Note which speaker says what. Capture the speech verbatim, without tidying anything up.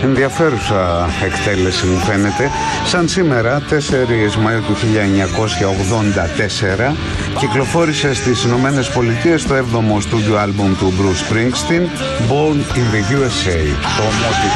Speaker 1: Ενδιαφέρουσα εκτέλεση μου φαίνεται. Σαν σήμερα, τέσσερις Μαΐου του χίλια εννιακόσια ογδόντα τέσσερα, κυκλοφόρησε στις Ηνωμένες Πολιτείες το έβδομο στούντιο άλμπουμ του Bruce Springsteen, Born in the γιου ες έι. Το